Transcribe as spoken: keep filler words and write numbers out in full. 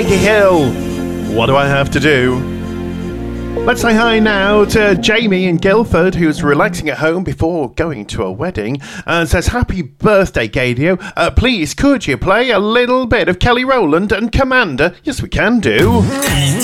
Becky Hill. What do I have to do? Let's say hi now to Jamie in Guildford, who's relaxing at home before going to a wedding, and says, happy birthday, Gadio. Uh, please, could you play a little bit of Kelly Rowland and Commander? Yes, we can do.